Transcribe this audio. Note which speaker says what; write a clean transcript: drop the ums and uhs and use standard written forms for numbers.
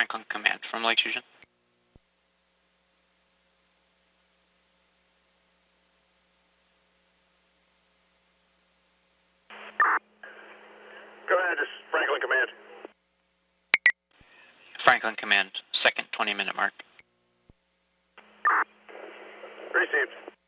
Speaker 1: Franklin Command from Lake Fusion.
Speaker 2: Go ahead, this is Franklin Command.
Speaker 1: Franklin Command, second 20-minute mark.
Speaker 2: Received.